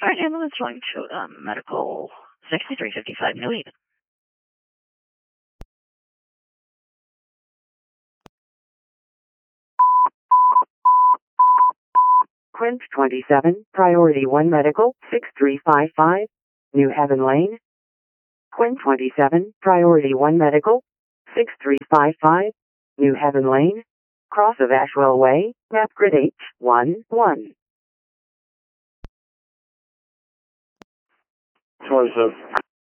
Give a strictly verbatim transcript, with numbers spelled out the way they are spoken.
All right, ambulance going to um, medical sixty-three fifty-five New Eden. Quint twenty-seven, Priority one Medical, six three five five, New Haven Lane. Quint twenty-seven, Priority one Medical, six three five five, New Haven Lane. Cross of Ashwell Way, map grid H one one. twenty-seven.